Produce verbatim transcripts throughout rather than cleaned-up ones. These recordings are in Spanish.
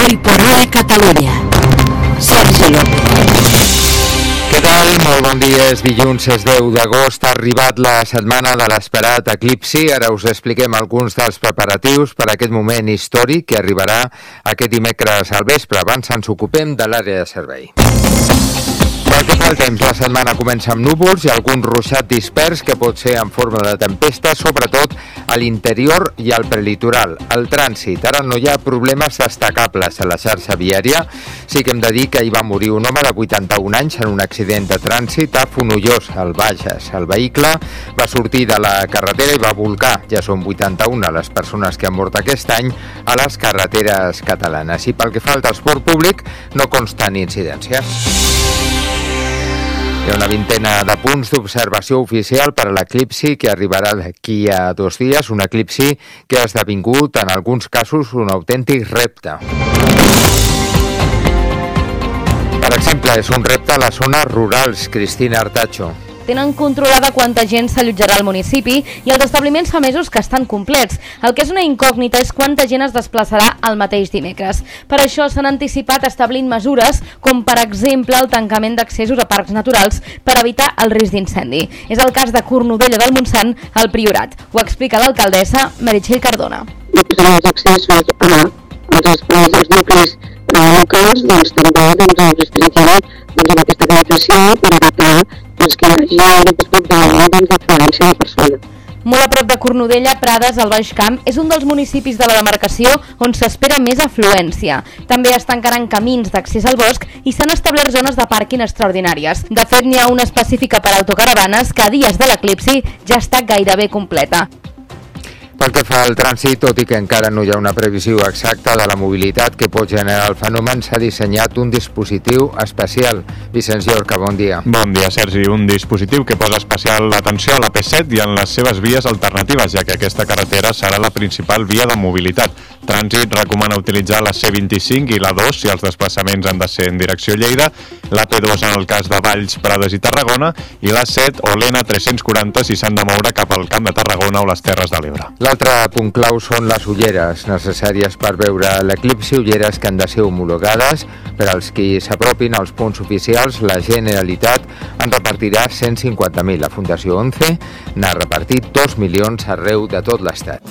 Hoy por hoy Catalunya. Sergi López. Què tal? Molt bon dia. És dilluns, és deu d'agost. Ha arribat la setmana de l'esperat eclipsi. Ara us expliquem alguns dels preparatius per a aquest moment històric que arribarà aquest dimecres al vespre. Abans ens ocupem de l'àrea de servei. Pel que fa al temps, la setmana comença amb núvols i algun ruixat dispers que pot ser en forma de tempesta, sobretot a l'interior i al prelitoral. El trànsit, ara no hi ha problemes destacables a la xarxa viària. Sí que hem de dir que hi va morir un home de vuitanta-un anys en un accident de trànsit a Fonollosa, al Bages. El vehicle va sortir de la carretera i va volcar. Ja són vuitanta-una les persones que han mort aquest any a les carreteres catalanes. I pel que fa al transport públic, no consten incidències. Hi ha una vintena de punts d'observació oficial per a l'eclipsi que arribarà d'aquí a dos dies, un eclipsi que ha esdevingut en alguns casos un autèntic repte. Per exemple, és un repte a les zones rurals, Cristina Artacho. Tenen controlada quanta gent s'allotjarà al municipi i els establiments fa mesos que estan complets. El que és una incògnita és quanta gent es desplaçarà el mateix dimecres. Per això s'han anticipat establint mesures com, per exemple, el tancament d'accessos a parcs naturals per evitar el risc d'incendi. És el cas de Cornudella del Montsant, al Priorat. Ho explica l'alcaldessa Meritxell Cardona. Els accessos a, als espais dels nuclis locals, doncs també doncs, els explicaré doncs, amb aquesta limitació per evitar doncs, que hi hagi aquest grup d'afluència de persones. Molt a prop de Cornudella, Prades, al Baix Camp, és un dels municipis de la demarcació on s'espera més afluència. També es tancaran camins d'accés al bosc i s'han establert zones de pàrquing extraordinàries. De fet, n'hi ha una específica per autocaravanes que a dies de l'eclipsi ja està gairebé completa. Pel que fa al trànsit, tot i que encara no hi ha una previsió exacta de la mobilitat que pot generar el fenomen, s'ha dissenyat un dispositiu especial. Vicenç Llorca, bon dia. Bon dia, Sergi. Un dispositiu que posa especial atenció a la P set i en les seves vies alternatives, ja que aquesta carretera serà la principal via de mobilitat. Trànsit recomana utilitzar la C vint-i-cinc i la dos si els desplaçaments han de ser en direcció Lleida, la P dos en el cas de Valls, Prades i Tarragona i la set o l'E N tres-cents quaranta si s'han de moure cap al Camp de Tarragona o les Terres de l'Ebre. L'altre punt clau són les ulleres necessàries per veure l'eclipsi, ulleres que han de ser homologades. Per als qui s'apropin als punts oficials, la Generalitat en repartirà cent cinquanta mil. La Fundació ONCE n'ha repartit dos milions arreu de tot l'Estat.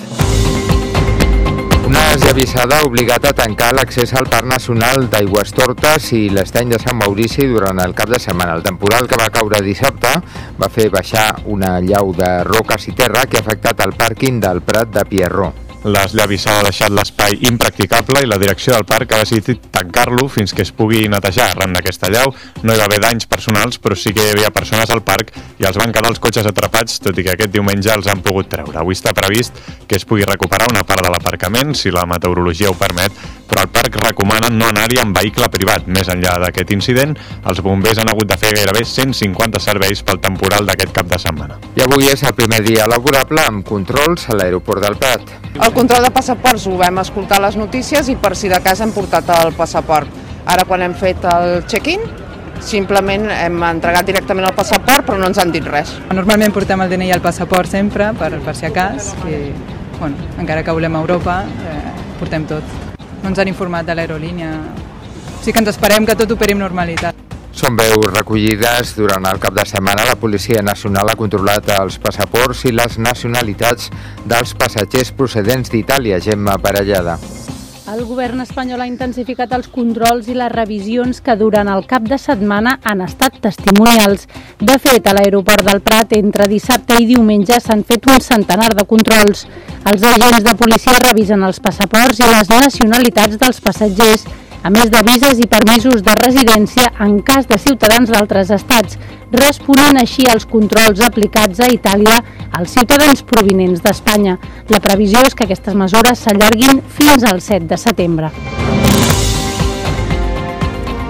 Una esllavissada ha obligat a tancar l'accés al Parc Nacional d'Aigüestortes i l'Estany de Sant Maurici durant el cap de setmana. El temporal que va caure dissabte va fer baixar una llau de roques i terra que ha afectat el pàrquing del Prat de Pierró. L'esllavissada ha deixat l'espai impracticable i la direcció del parc ha decidit tancar-lo fins que es pugui netejar. Arran d'aquesta llau no hi va haver danys personals, però sí que hi havia persones al parc i els van quedar els cotxes atrapats, tot i que aquest diumenge els han pogut treure. Avui està previst que es pugui recuperar una part de l'aparcament, si la meteorologia ho permet, però el parc recomana no anar-hi amb vehicle privat. Més enllà d'aquest incident, els bombers han hagut de fer gairebé cent cinquanta serveis pel temporal d'aquest cap de setmana. I avui és el primer dia laborable amb controls a l'aeroport del Prat. El control de passaports ho vam escoltar a les notícies i per si de cas hem portat el passaport. Ara quan hem fet el check-in, simplement hem entregat directament el passaport però no ens han dit res. Normalment portem el D N I i el passaport sempre, per, per si a cas, i bueno, encara que volem a Europa, eh, portem tot. No ens han informat de l'aerolínia. Sí que ens esperem que tot operi amb normalitat. Són veus recollides durant el cap de setmana. La Policia Nacional ha controlat els passaports i les nacionalitats dels passatgers procedents d'Itàlia. Gemma Parellada. El govern espanyol ha intensificat els controls i les revisions que durant el cap de setmana han estat testimonials. De fet, a l'aeroport del Prat, entre dissabte i diumenge s'han fet un centenar de controls. Els agents de policia revisen els passaports i les nacionalitats dels passatgers, a més de vises i permisos de residència en cas de ciutadans d'altres estats, responent així als controls aplicats a Itàlia als ciutadans provinents d'Espanya. La previsió és que aquestes mesures s'allarguin fins al set de setembre.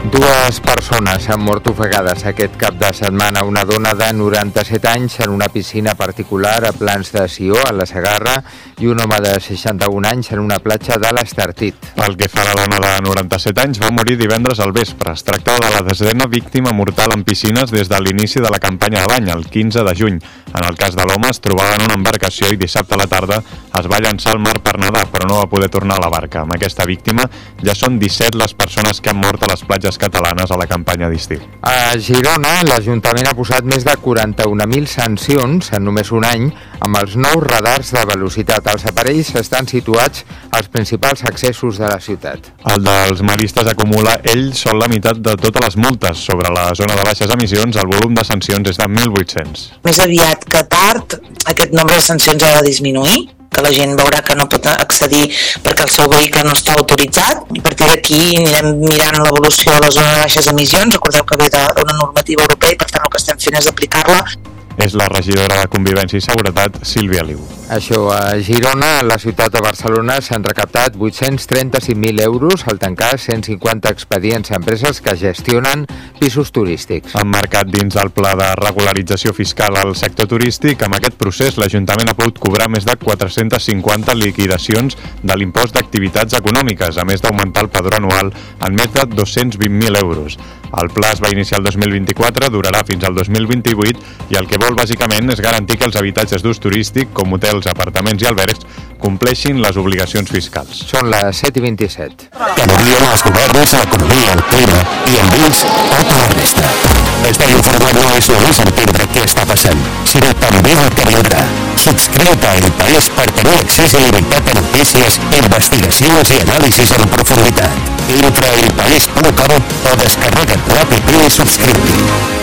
Dues persones han mort ofegades aquest cap de setmana. Una dona de noranta-set anys en una piscina particular a Plans de Sió, a la Segarra, i un home de seixanta-un anys en una platja de l'Estartit. El que fa la dona de noranta-set anys va morir divendres al vespre. Es tracta de la desena víctima mortal en piscines des de l'inici de la campanya de l'any, el quinze de juny. En el cas de l'home, es trobava en una embarcació i dissabte a la tarda es va llançar al mar per nedar, però no va poder tornar a la barca. Amb aquesta víctima ja són disset les persones que han mort a les platges catalanes a la campanya d'estiu. A Girona, l'Ajuntament ha posat més de quaranta-un mil sancions en només un any amb els nous radars de velocitat. Els aparells estan situats als principals accessos de la ciutat. El dels maristes acumula ell sol la meitat de totes les multes. Sobre la zona de baixes emissions, el volum de sancions és de mil vuit-cents. Més aviat que tard, aquest nombre de sancions ha de disminuir, que la gent veurà que no pot accedir perquè el seu vehicle no està autoritzat. A partir d'aquí anirem mirant l'evolució de la zona de baixes emissions. Recordeu que ve d'una normativa europea i per tant el que estem fent és aplicar-la. És la regidora de Convivència i Seguretat, Sílvia Liu. Això, a Girona, a la ciutat de Barcelona, s'han recaptat vuit-cents trenta-cinc mil euros al tancar cent cinquanta expedients a empreses que gestionen pisos turístics. Emmarcat dins el pla de regularització fiscal al sector turístic, amb aquest procés l'Ajuntament ha pogut cobrar més de quatre-centes cinquanta liquidacions de l'impost d'activitats econòmiques, a més d'augmentar el padró anual en més de dos-cents vint mil euros. El pla es va iniciar el dos mil vint-i-quatre, durarà fins al dos mil vint-i-vuit i el que vol bàsicament és garantir que els habitatges d'ús turístic, com hotels, apartaments i albergs, compleixin les obligacions fiscals. Són les set i vint-i-set. Cada dia els governs, l'economia, el clima i amb ells tota la resta. Estar informat no és només entendre què està passant, sinó també el que vindrà. Subscriu-te a El País per tenir accés il·limitat a notícies, investigacions i anàlisis en profunditat. Entra a elpaís punt com o descarrega't l'app i subscriu-t'hi.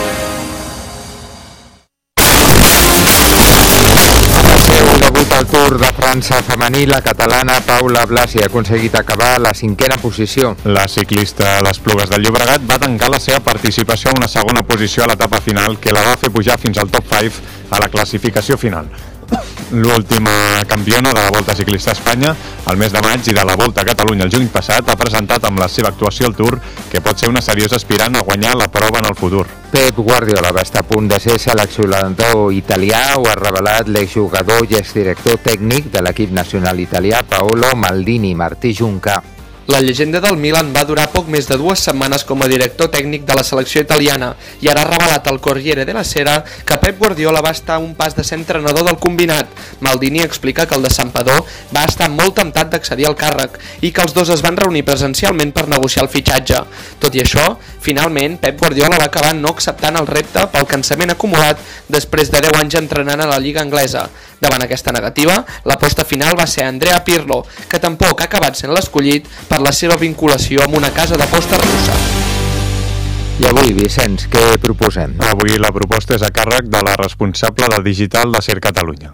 Debut al Tour de França femení, la catalana Paula Blasi ha aconseguit acabar a la cinquena posició. La ciclista a les Plugues del Llobregat va tancar la seva participació a una segona posició a l'etapa final que la va fer pujar fins al top cinc a la classificació final. L'última campiona de la Volta Ciclista a Espanya al mes de maig i de la Volta a Catalunya el juny passat ha presentat amb la seva actuació al Tour que pot ser una seriosa aspirant a guanyar la prova en el futur. Pep Guardiola va estar a punt de ser seleccionador italià, ho ha revelat l'exjugador i exdirector tècnic de l'equip nacional italià Paolo Maldini Martí Junca. La llegenda del Milan va durar poc més de dues setmanes com a director tècnic de la selecció italiana i ara ha revelat al Corriere della Sera que Pep Guardiola va estar a un pas de ser entrenador del combinat. Maldini explica que el de Santpedor va estar molt temptat d'accedir al càrrec i que els dos es van reunir presencialment per negociar el fitxatge. Tot i això, finalment, Pep Guardiola va acabar no acceptant el repte pel cansament acumulat després de deu anys entrenant a la Lliga Anglesa. Davant aquesta negativa, l'aposta final va ser Andrea Pirlo, que tampoc ha acabat sent l'escollit per la seva vinculació amb una casa d'aposta russa. I avui, Vicenç, què proposem? Avui la proposta és a càrrec de la responsable de digital de Ser Catalunya.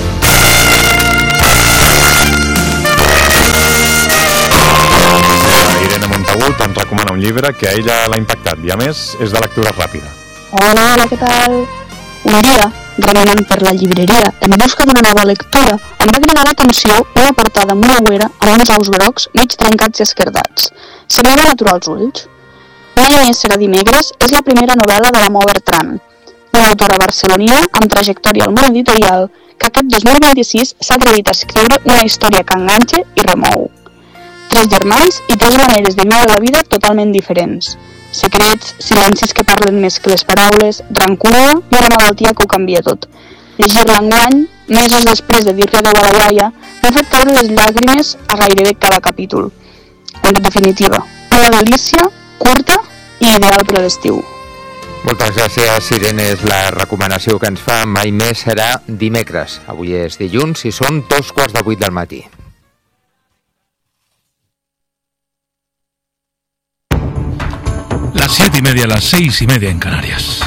Irene Montagut ens recomana un llibre que a ella l'ha impactat i a més és de lectura ràpida. Hola, hola, què tal? Un dia, remenant per la llibreria en busca d'una nova lectura, em va cridar l'atenció una portada amb una uera amb uns aus grocs mig trencats i esquerdats. Semblava natural als ulls. Mai més serà dimecres és la primera novel·la de la Mo Bertran, una autora barcelonina amb trajectòria al món editorial que aquest dos mil vint-i-sis s'ha atrevit a escriure una història que enganxa i remou. Tres germans i tres maneres de viure la vida totalment diferents. Secrets, silencis que parlen més que les paraules, rancúnia i una malaltia que ho canvia tot. Llegir-la enguany, mesos després de dir-li adeu a la iaia, m'ha fet caure les llàgrimes a gairebé cada capítol. En definitiva, una delícia, curta i ideal per a l'estiu. Moltes gràcies, Irene. És la recomanació que ens fa. Mai més serà dimecres. Avui és dilluns i són dos quarts de vuit del matí. Las siete y media, las seis y media en Canarias.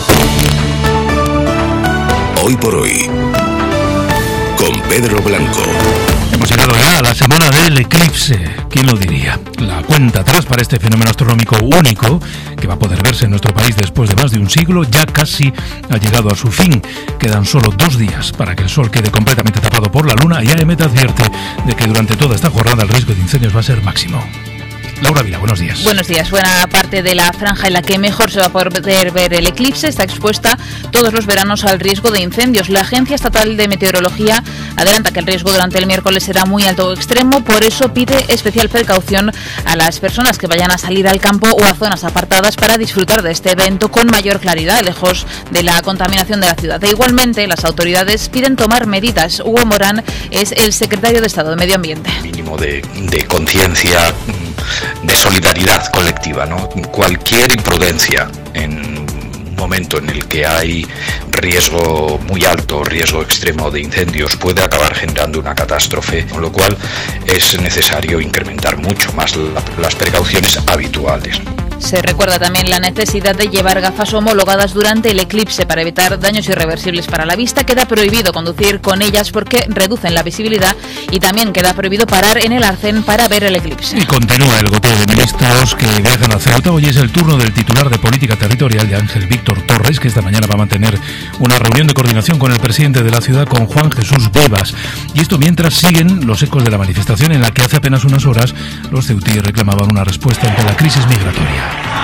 Hoy por hoy, con Pedro Blanco. Hemos llegado ya a la semana del eclipse. ¿Quién lo diría? La cuenta atrás para este fenómeno astronómico único, que va a poder verse en nuestro país después de más de un siglo, ya casi ha llegado a su fin. Quedan solo dos días para que el sol quede completamente tapado por la luna y A E M E T advierte de que durante toda esta jornada el riesgo de incendios va a ser máximo. Laura Vila, buenos días. Buenos días. Buena parte de la franja en la que mejor se va a poder ver el eclipse está expuesta todos los veranos al riesgo de incendios. La Agencia Estatal de Meteorología adelanta que el riesgo durante el miércoles será muy alto o extremo, por eso pide especial precaución a las personas que vayan a salir al campo o a zonas apartadas para disfrutar de este evento con mayor claridad, lejos de la contaminación de la ciudad. E igualmente, las autoridades piden tomar medidas. Hugo Morán es el secretario de Estado de Medio Ambiente. Mínimo de, de conciencia, de solidaridad colectiva, ¿no? Cualquier imprudencia en un momento en el que hay riesgo muy alto, riesgo extremo de incendios, puede acabar generando una catástrofe, con lo cual es necesario incrementar mucho más la, las precauciones habituales. Se recuerda también la necesidad de llevar gafas homologadas durante el eclipse para evitar daños irreversibles para la vista. Queda prohibido conducir con ellas porque reducen la visibilidad y también queda prohibido parar en el arcén para ver el eclipse. Y continúa el goteo de ministros que viajan a Ceuta. Hoy es el turno del titular de Política Territorial, de Ángel Víctor Torres, que esta mañana va a mantener una reunión de coordinación con el presidente de la ciudad, con Juan Jesús Vivas. Y esto mientras siguen los ecos de la manifestación en la que hace apenas unas horas los ceutíes reclamaban una respuesta ante la crisis migratoria.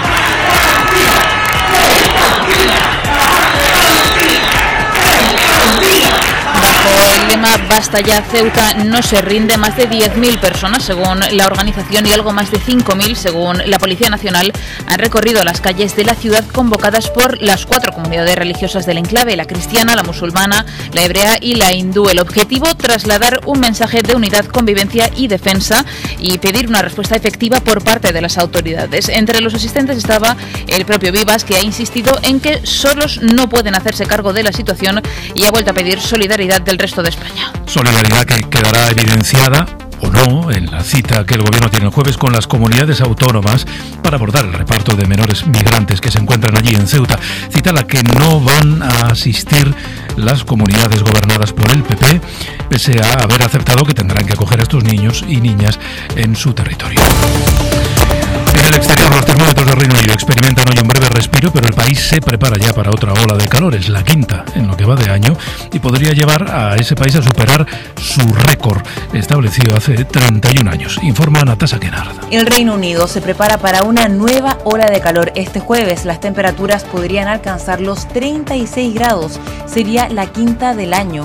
El lema Basta ya Ceuta no se rinde, más de diez mil personas según la organización y algo más de cinco mil según la Policía Nacional han recorrido las calles de la ciudad convocadas por las cuatro comunidades religiosas del enclave, la cristiana, la musulmana, la hebrea y la hindú. El objetivo, trasladar un mensaje de unidad, convivencia y defensa y pedir una respuesta efectiva por parte de las autoridades. Entre los asistentes estaba el propio Vivas, que ha insistido en que solos no pueden hacerse cargo de la situación y ha vuelto a pedir solidaridad del resto de España. Solidaridad que quedará evidenciada o no en la cita que el gobierno tiene el jueves con las comunidades autónomas para abordar el reparto de menores migrantes que se encuentran allí en Ceuta, cita a la que no van a asistir las comunidades gobernadas por el P P, pese a haber aceptado que tendrán que acoger a estos niños y niñas en su territorio. En el exterior, los termómetros del Reino Unido experimentan hoy un breve respiro, pero el país se prepara ya para otra ola de calor. Es la quinta en lo que va de año y podría llevar a ese país a superar su récord establecido hace treinta y un años, informa Natasha Kennard. El Reino Unido se prepara para una nueva ola de calor. Este jueves las temperaturas podrían alcanzar los treinta y seis grados. Sería la quinta del año.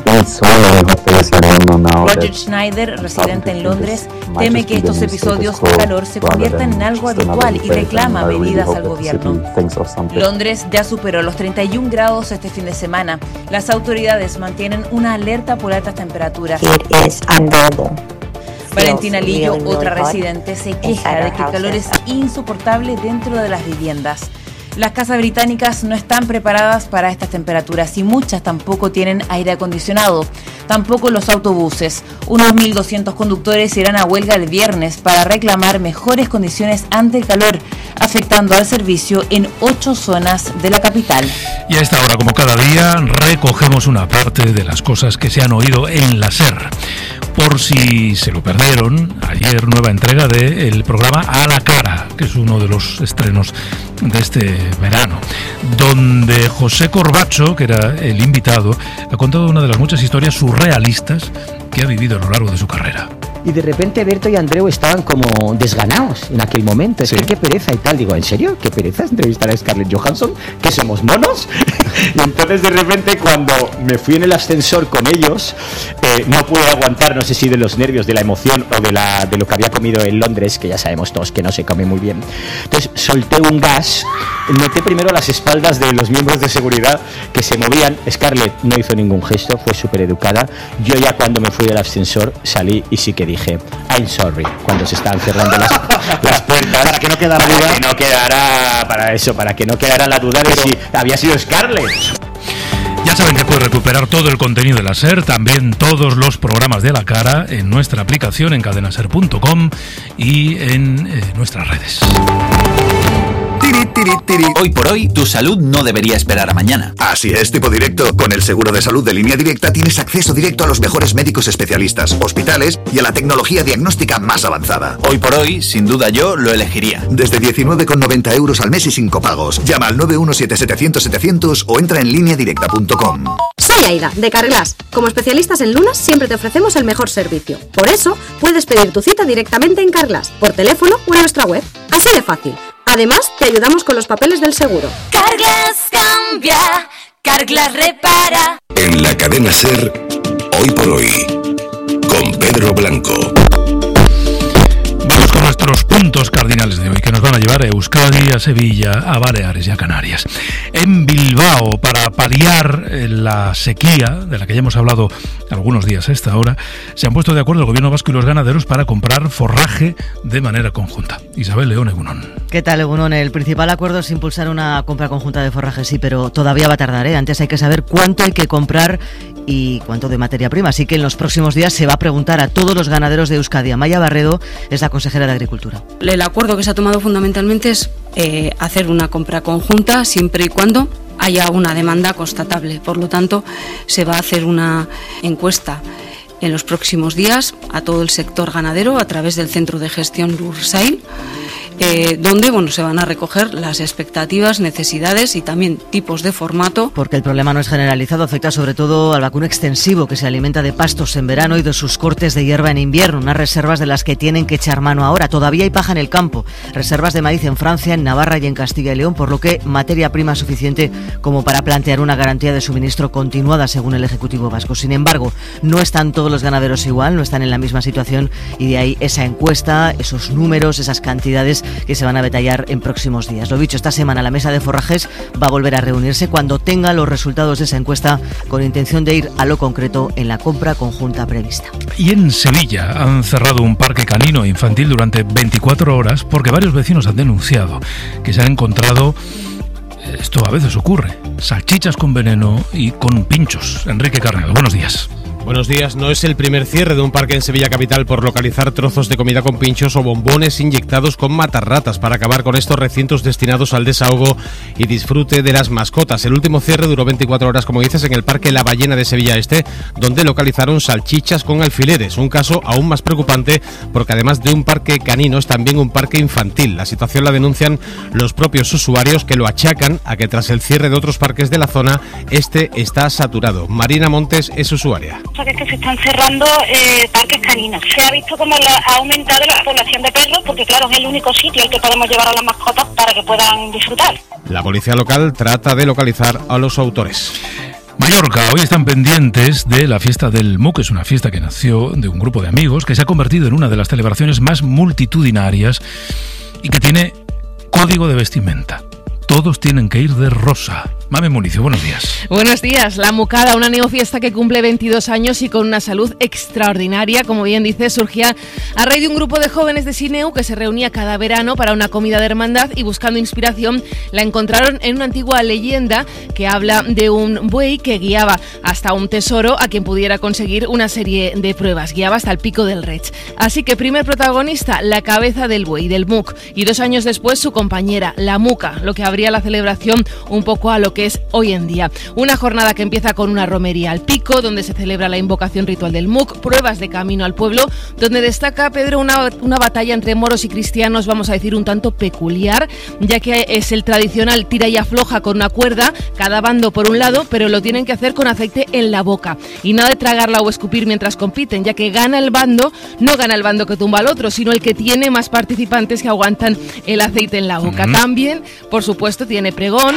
Roger Schneider, residente en Londres, teme que estos episodios de calor se conviertan en algo habitual y reclama medidas al gobierno. Londres ya superó los treinta y un grados este fin de semana. Las autoridades mantienen una alerta por altas temperaturas. Valentina Lillo, otra residente, se queja de que el calor es insoportable dentro de las viviendas. Las casas británicas no están preparadas para estas temperaturas y muchas tampoco tienen aire acondicionado. Tampoco los autobuses. Unos mil doscientos conductores irán a huelga el viernes para reclamar mejores condiciones ante el calor, afectando al servicio en ocho zonas de la capital. Y a esta hora, como cada día, recogemos una parte de las cosas que se han oído en la SER. Por si se lo perdieron, ayer nueva entrega del programa A la Cara, que es uno de los estrenos de este verano, donde José Corbacho, que era el invitado, ha contado una de las muchas historias surrealistas que ha vivido a lo largo de su carrera. Y de repente Berto y Andreu estaban como desganados en aquel momento. Es sí. que qué pereza y tal. Digo, ¿en serio? ¿Qué pereza entrevistar a Scarlett Johansson? ¿Que somos monos? Y entonces de repente cuando me fui en el ascensor con ellos, eh, no pude aguantar, no sé si de los nervios, de la emoción o de, la, de lo que había comido en Londres, que ya sabemos todos que no se come muy bien. Entonces solté un gas, noté primero las espaldas de los miembros de seguridad que se movían. Scarlett no hizo ningún gesto, fue súper educada. Yo ya cuando me fui del ascensor salí y sí que dije I'm sorry cuando se estaban cerrando las, las puertas, para que no quedara para duda, que no quedara para eso, para que no quedara la duda de Pero, si había sido Scarlett. Ya saben que pueden recuperar todo el contenido de la SER, también todos los programas de La Cara en nuestra aplicación en cadenaser punto com y en eh, nuestras redes. Tiri, tiri, tiri. Hoy por hoy, tu salud no debería esperar a mañana. Así es, tipo directo. Con el seguro de salud de Línea Directa tienes acceso directo a los mejores médicos especialistas, hospitales y a la tecnología diagnóstica más avanzada. Hoy por hoy, sin duda yo lo elegiría. Desde diecinueve con noventa euros al mes y sin copagos. Llama al nueve uno siete setecientos setecientos o entra en línea directa punto com. Soy Aida, de Carglass. Como especialistas en lunas siempre te ofrecemos el mejor servicio. Por eso, puedes pedir tu cita directamente en Carglass, por teléfono o en nuestra web. Así de fácil. Además, te ayudamos con los papeles del seguro. Carglass cambia, Carglass repara. En la cadena SER, Hoy por Hoy, con Pedro Blanco. Vamos con nuestros puntos cardinales de hoy, que nos van a llevar a Euskadi, a Sevilla, a Baleares y a Canarias. En Bilbao, para paliar la sequía, de la que ya hemos hablado algunos días a esta hora, se han puesto de acuerdo el gobierno vasco y los ganaderos para comprar forraje de manera conjunta. Isabel León, Egunon. ¿Qué tal, Egunon? El principal acuerdo es impulsar una compra conjunta de forraje, sí, pero todavía va a tardar, ¿eh? Antes hay que saber cuánto hay que comprar y cuánto de materia prima. Así que en los próximos días se va a preguntar a todos los ganaderos de Euskadi. Amaya Barredo es la consejera de Agricultura. El acuerdo que se ha tomado fundamentalmente es eh, hacer una compra conjunta siempre y cuando haya una demanda constatable. Por lo tanto, se va a hacer una encuesta en los próximos días a todo el sector ganadero a través del Centro de Gestión Lursail, eh, donde bueno, se van a recoger las expectativas, necesidades y también tipos de formato. Porque el problema no es generalizado, afecta sobre todo al vacuno extensivo, que se alimenta de pastos en verano y de sus cortes de hierba en invierno, unas reservas de las que tienen que echar mano ahora. Todavía hay paja en el campo, reservas de maíz en Francia, en Navarra y en Castilla y León, por lo que materia prima suficiente como para plantear una garantía de suministro continuada, según el Ejecutivo vasco. Sin embargo, no están todos los ganaderos igual, no están en la misma situación, y de ahí esa encuesta, esos números, esas cantidades que se van a detallar en próximos días. Lo dicho, esta semana la mesa de forrajes va a volver a reunirse cuando tenga los resultados de esa encuesta, con intención de ir a lo concreto en la compra conjunta prevista. Y en Sevilla han cerrado un parque canino infantil durante veinticuatro horas porque varios vecinos han denunciado que se han encontrado, esto a veces ocurre, salchichas con veneno y con pinchos. Enrique Carnero, buenos días. Buenos días. No es el primer cierre de un parque en Sevilla capital por localizar trozos de comida con pinchos o bombones inyectados con matarratas para acabar con estos recintos destinados al desahogo y disfrute de las mascotas. El último cierre duró veinticuatro horas, como dices, en el Parque La Ballena de Sevilla Este, donde localizaron salchichas con alfileres. Un caso aún más preocupante porque además de un parque canino es también un parque infantil. La situación la denuncian los propios usuarios, que lo achacan a que tras el cierre de otros parques de la zona, este está saturado. Marina Montes es usuaria. Que es que se están cerrando eh, parques caninos. Se ha visto como la, ha aumentado la población de perros porque, claro, es el único sitio al que podemos llevar a las mascotas para que puedan disfrutar. La policía local trata de localizar a los autores. Mallorca, hoy están pendientes de la fiesta del M U C. Es una fiesta que nació de un grupo de amigos que se ha convertido en una de las celebraciones más multitudinarias y que tiene código de vestimenta. Todos tienen que ir de rosa. Mame Municio, buenos días. Buenos días. La Mucada, una neofiesta que cumple veintidós años y con una salud extraordinaria, como bien dice, surgía a raíz de un grupo de jóvenes de Sineu que se reunía cada verano para una comida de hermandad, y buscando inspiración la encontraron en una antigua leyenda que habla de un buey que guiaba hasta un tesoro a quien pudiera conseguir una serie de pruebas. Guiaba hasta el Pico del Rech. Así que primer protagonista, la cabeza del buey, del M U C, y dos años después su compañera, la Muca, lo que abría la celebración un poco a lo que es hoy en día. Una jornada que empieza con una romería al pico, donde se celebra la invocación ritual del M U C, pruebas de camino al pueblo, donde destaca, Pedro, una, una batalla entre moros y cristianos, vamos a decir, un tanto peculiar, ya que es el tradicional tira y afloja con una cuerda, cada bando por un lado, pero lo tienen que hacer con aceite en la boca. Y nada de tragarla o escupir mientras compiten, ya que gana el bando, no gana el bando que tumba al otro, sino el que tiene más participantes que aguantan el aceite en la boca. Uh-huh. También, por supuesto, tiene pregón.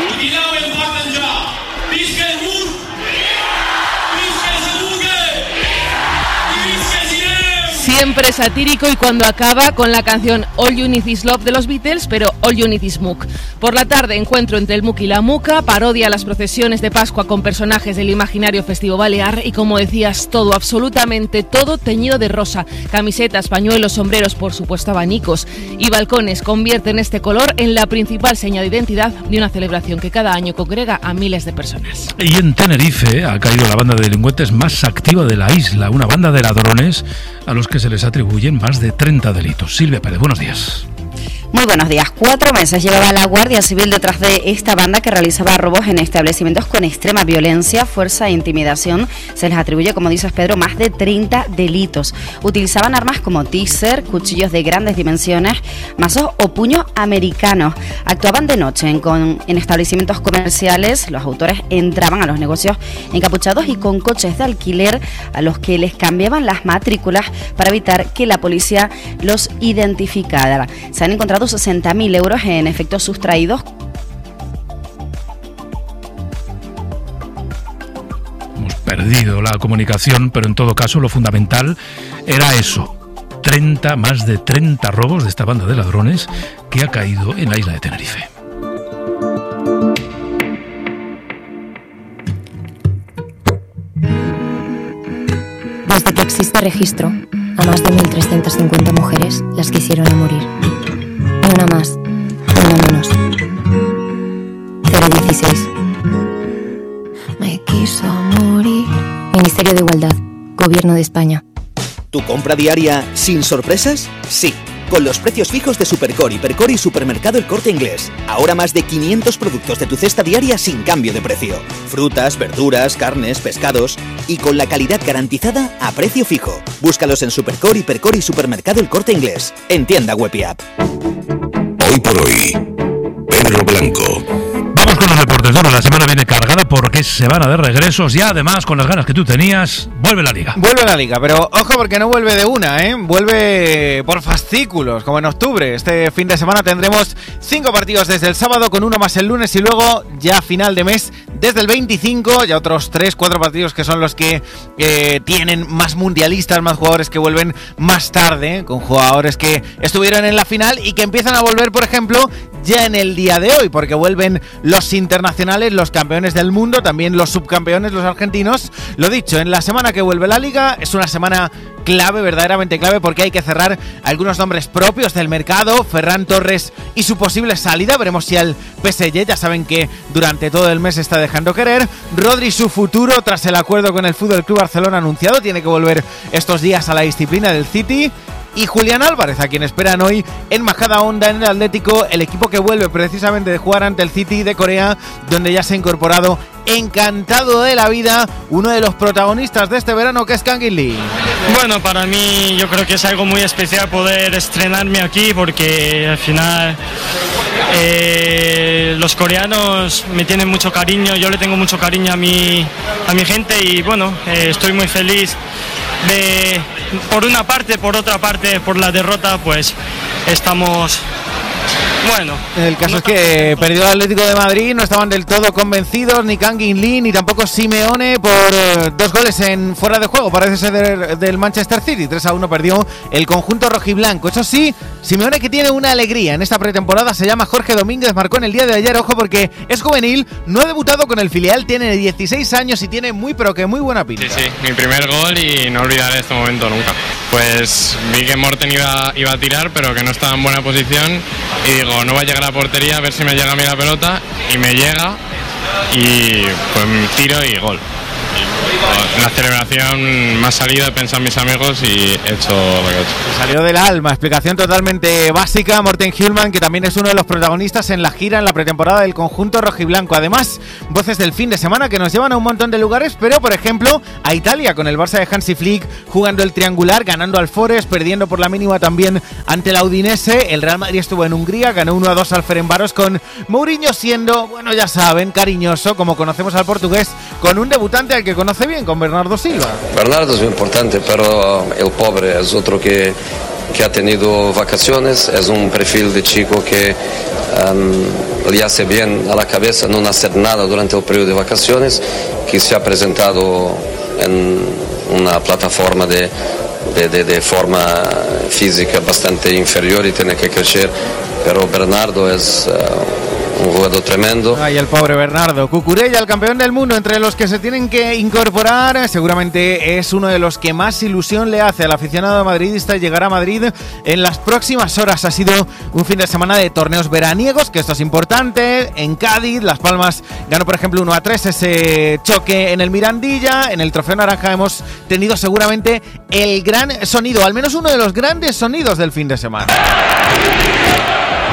Siempre satírico, y cuando acaba con la canción All You Need Is Love de los Beatles, pero All You Need Is M U C. Por la tarde, encuentro entre el M U C y la Muca, parodia a las procesiones de Pascua con personajes del imaginario festivo balear y, como decías, todo, absolutamente todo teñido de rosa. Camisetas, pañuelos, sombreros, por supuesto abanicos y balcones convierten este color en la principal seña de identidad de una celebración que cada año congrega a miles de personas. Y en Tenerife ha caído la banda de delincuentes más activa de la isla, una banda de ladrones a los que se les atribuyen más de treinta delitos. Silvia Pérez, buenos días. Muy buenos días. Cuatro meses llevaba la Guardia Civil detrás de esta banda que realizaba robos en establecimientos con extrema violencia, fuerza e intimidación. Se les atribuye, como dices Pedro, más de treinta delitos. Utilizaban armas como teaser, cuchillos de grandes dimensiones, mazos o puños americanos. Actuaban de noche en, con, en establecimientos comerciales. Los autores entraban a los negocios encapuchados y con coches de alquiler a los que les cambiaban las matrículas para evitar que la policía los identificara. Se han encontrado sesenta mil euros en efectos sustraídos. Hemos perdido la comunicación, pero en todo caso lo fundamental era eso. treinta, más de treinta robos de esta banda de ladrones que ha caído en la isla de Tenerife. Desde que existe registro, a más de mil trescientas cincuenta mujeres las quisieron a morir. Ni una más, ni una menos. cero dieciséis. Me quiso morir. Ministerio de Igualdad, Gobierno de España. ¿Tu compra diaria sin sorpresas? Sí, con los precios fijos de Supercore, Hipercore y Supermercado El Corte Inglés. Ahora más de quinientos productos de tu cesta diaria sin cambio de precio. Frutas, verduras, carnes, pescados y con la calidad garantizada a precio fijo. Búscalos en Supercore, Hipercore y Supermercado El Corte Inglés. En tienda web y app. Hoy por hoy, Pedro Blanco. Vamos con los deportes. Bueno, la semana viene cargada porque es semana de regresos y además, con las ganas que tú tenías, vuelve la Liga. Vuelve la Liga, pero ojo porque no vuelve de una, ¿eh? Vuelve por fascículos, como en octubre. Este fin de semana tendremos cinco partidos desde el sábado, con uno más el lunes, y luego ya final de mes desde el veinticinco, ya otros tres, cuatro partidos que son los que eh, tienen más mundialistas, más jugadores que vuelven más tarde, con jugadores que estuvieron en la final y que empiezan a volver, por ejemplo, ya en el día de hoy, porque vuelven los internacionales, los campeones del mundo, también los subcampeones, los argentinos. Lo dicho, en la semana que vuelve la Liga es una semana clave, verdaderamente clave, porque hay que cerrar algunos nombres propios del mercado. Ferran Torres y su posible salida, veremos si al P S G, ya saben que durante todo el mes está dejando querer. Rodri, su futuro tras el acuerdo con el F C Barcelona anunciado, tiene que volver estos días a la disciplina del City. Y Julián Álvarez, a quien esperan hoy en Majadahonda, en el Atlético, el equipo que vuelve precisamente de jugar ante el City de Corea, donde ya se ha incorporado, encantado de la vida, uno de los protagonistas de este verano, que es Kangin Lee. Bueno, para mí yo creo que es algo muy especial poder estrenarme aquí, porque al final eh, los coreanos me tienen mucho cariño, yo le tengo mucho cariño a mi, a mi gente, y bueno, eh, estoy muy feliz de, por una parte, por otra parte, por la derrota, pues estamos... Bueno, el caso no es que perdió el Atlético de Madrid, no estaban del todo convencidos ni Kangin Lee ni tampoco Simeone por eh, dos goles en fuera de juego, parece ser del, del Manchester City. tres a uno perdió el conjunto rojiblanco. Eso sí, Simeone, que tiene una alegría en esta pretemporada, se llama Jorge Domínguez, marcó en el día de ayer, ojo, porque es juvenil, no ha debutado con el filial, tiene dieciséis años y tiene muy pero que muy buena pinta. Sí, sí, mi primer gol y no olvidaré este momento nunca. Pues vi que Morten iba, iba a tirar, pero que no estaba en buena posición, y digo, no va a llegar a la portería, a ver si me llega a mí la pelota, y me llega, y pues tiro y gol. En la celebración más salida he pensado en mis amigos y he hecho lo que he hecho. Salió del alma, explicación totalmente básica. Morten Hjulmand, que también es uno de los protagonistas en la gira, en la pretemporada del conjunto rojiblanco. Además, voces del fin de semana que nos llevan a un montón de lugares, pero por ejemplo a Italia, con el Barça de Hansi Flick jugando el triangular, ganando al Forest, perdiendo por la mínima también ante la Udinese. El Real Madrid estuvo en Hungría, ganó uno a dos al Ferencváros, con Mourinho siendo, bueno, ya saben, cariñoso, como conocemos al portugués, con un debutante al que conoce bien, con Bernardo Silva. Bernardo es muy importante, pero el pobre es otro que, que ha tenido vacaciones, es un perfil de chico que um, le hace bien a la cabeza no hacer nada durante el periodo de vacaciones, que se ha presentado en una plataforma de, de, de, de forma física bastante inferior y tiene que crecer, pero Bernardo es... Uh, un jugador tremendo. Ay, el pobre Bernardo. Cucurella, el campeón del mundo, entre los que se tienen que incorporar, seguramente es uno de los que más ilusión le hace al aficionado madridista llegar a Madrid en las próximas horas. Ha sido un fin de semana de torneos veraniegos, que esto es importante. En Cádiz, Las Palmas ganó, por ejemplo, uno a tres ese choque en el Mirandilla. En el Trofeo Naranja hemos tenido seguramente el gran sonido, al menos uno de los grandes sonidos del fin de semana.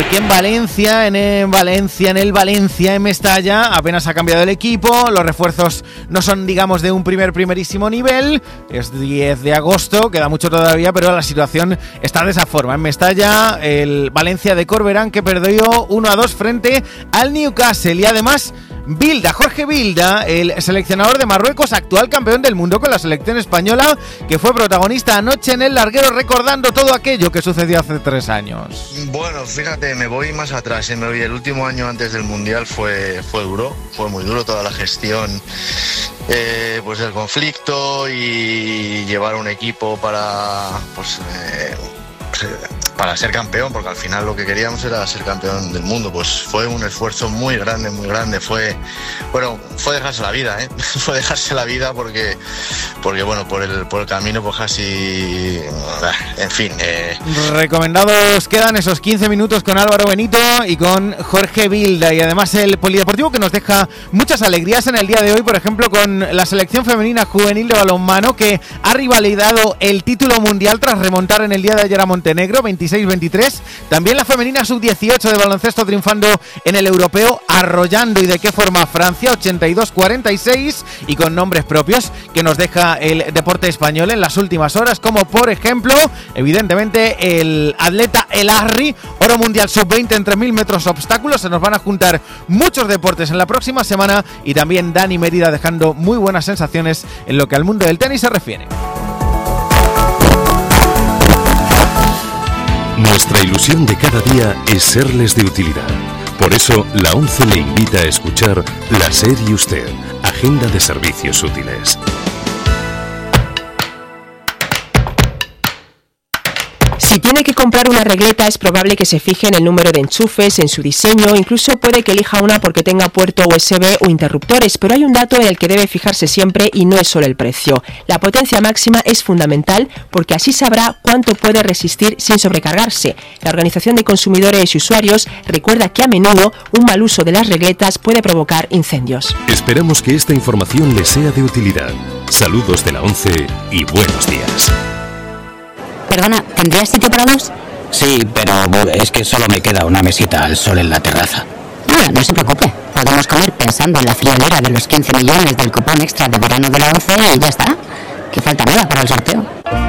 aquí en Valencia, en, en Valencia, en el Valencia, en Mestalla, apenas ha cambiado el equipo, los refuerzos no son, digamos, de un primer, primerísimo nivel, es diez de agosto, queda mucho todavía, pero la situación está de esa forma. En Mestalla, el Valencia de Corberán, que perdió uno a dos frente al Newcastle, y además Bilda, Jorge Bilda, el seleccionador de Marruecos, actual campeón del mundo con la selección española, que fue protagonista anoche en el larguero recordando todo aquello que sucedió hace tres años. Bueno, fíjate, me voy más atrás, ¿eh? me voy, el último año antes del Mundial fue, fue duro, fue muy duro toda la gestión eh, pues del conflicto y llevar un equipo para pues eh, para ser campeón, porque al final lo que queríamos era ser campeón del mundo. Pues fue un esfuerzo muy grande, muy grande, fue bueno, fue dejarse la vida, ¿eh? fue dejarse la vida porque porque bueno, por el por el camino pues casi, en fin. Eh. Recomendados quedan esos quince minutos con Álvaro Benito y con Jorge Bilda, y además el polideportivo que nos deja muchas alegrías en el día de hoy, por ejemplo con la selección femenina juvenil de balonmano, que ha rivalidado el título mundial tras remontar en el día de ayer a Montenegro, veintiséis veintitrés. También la femenina sub dieciocho de baloncesto triunfando en el europeo, arrollando y de qué forma a Francia, ochenta y dos cuarenta y seis, y con nombres propios que nos deja el deporte español en las últimas horas, como por ejemplo, evidentemente, el atleta El Arri, oro mundial sub veinte en tres mil metros obstáculos. Se nos van a juntar muchos deportes en la próxima semana, y también Dani Mérida dejando muy buenas sensaciones en lo que al mundo del tenis se refiere. Nuestra ilusión de cada día es serles de utilidad. Por eso, la ONCE le invita a escuchar La SER y Usted, Agenda de Servicios Útiles. Si tiene que comprar una regleta, es probable que se fije en el número de enchufes, en su diseño, incluso puede que elija una porque tenga puerto U S B o interruptores, pero hay un dato en el que debe fijarse siempre y no es solo el precio. La potencia máxima es fundamental porque así sabrá cuánto puede resistir sin sobrecargarse. La Organización de Consumidores y Usuarios recuerda que a menudo un mal uso de las regletas puede provocar incendios. Esperamos que esta información les sea de utilidad. Saludos de la ONCE y buenos días. Perdona, ¿tendrías sitio para dos? Sí, pero es que solo me queda una mesita al sol en la terraza. No, no se preocupe. Podemos comer pensando en la friolera de los quince millones del cupón extra de verano de la ONCE y ya está. Que falta nada para el sorteo.